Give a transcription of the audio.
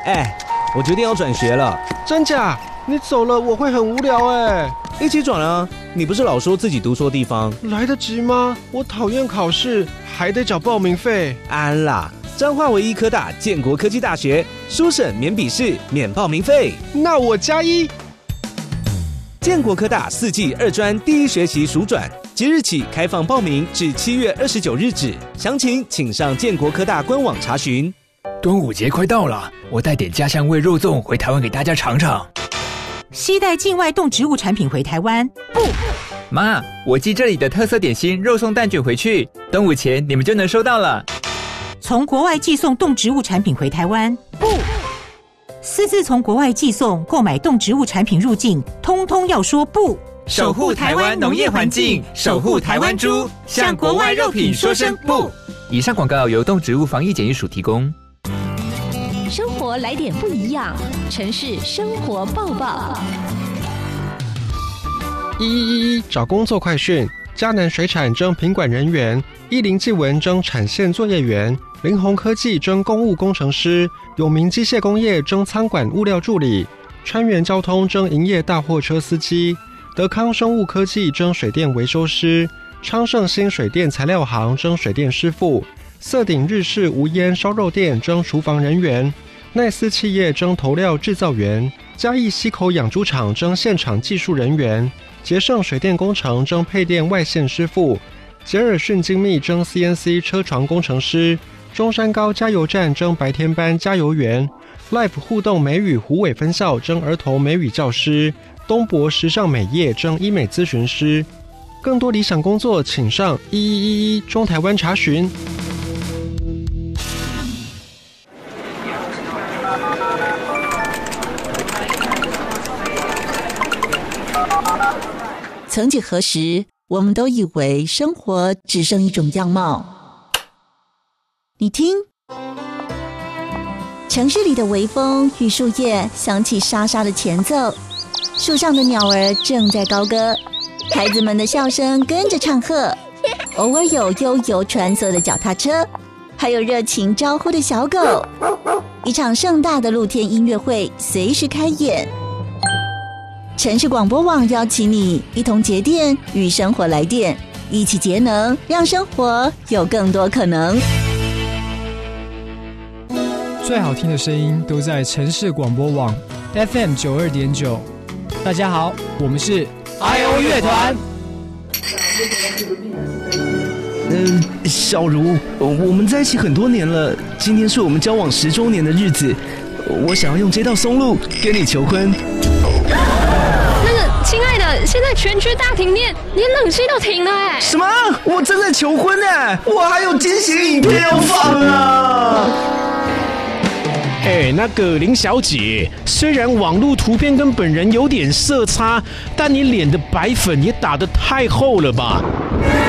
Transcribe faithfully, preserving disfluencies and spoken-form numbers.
哎，我决定要转学了。 真假？你走了我会很无聊哎。 一起转啊！你不是老说自己读错地方？ 来得及吗？我讨厌考试，还得缴报名费。 安啦，彰化唯一科大建国科技大学，书审免笔试，免报名费。 那我加一。 建国科大四季二专第一学期暑转，即日起开放报名至七月二十九日止，详情请上建国科大官网查询。 端午节快到了，我带点家乡味肉粽回台湾给大家尝尝。 携带境外动植物产品回台湾，不。 妈，我寄这里的特色点心肉松蛋卷回去，端午前你们就能收到了。 从国外寄送动植物产品回台湾，不。私自从国外寄送、购买动植物产品入境，通通要说不。 守护台湾农业环境，守护台湾猪，向国外肉品说声不。以上广告由动植物防疫检疫署提供。 生活来点不一样，城市生活报报。 一一一找工作快讯：嘉南水产征品管人员，一零技文征产线作业员，林鸿科技征公务工程师，永明机械工业征仓管物料助理，川原交通征营业大货车司机，德康生物科技征水电维修师，昌盛新水电材料行征水电师傅，色鼎日式无烟烧肉店征厨房人员，奈斯企业征投料制造员，嘉义溪口养猪场征现场技术人员，捷盛水电工程征配电外线师傅，杰尔逊精密征 C N C 车床工程师，中山高加油站征白天班加油员， Life 互动美语虎尾分校征儿童美语教师，东博时尚美业征医美咨询师。更多理想工作请上一一一一中台湾查询。 曾几何时，我们都以为生活只剩一种样貌。你听，城市里的微风与树叶响起沙沙的前奏，树上的鸟儿正在高歌，孩子们的笑声跟着唱和，偶尔有悠游穿梭的脚踏车，还有热情招呼的小狗。一场盛大的露天音乐会随时开演。城市广播网邀请你一同节电，与生活来电，一起节能，让生活有更多可能。 最好听的声音都在城市广播网 F M 九二点九。大家好，我们是 I O 乐团。 嗯、呃，小茹，我们在一起很多年了，今天是我们交往十周年的日子，我想要用这道松露跟你求婚。 亲爱的，现在全区大停电，连冷气都停了哎！ 什么？我正在求婚哎，我还有惊喜影片要放啊！ 哎，那个林小姐，虽然网络图片跟本人有点色差，但你脸的白粉也打得太厚了吧？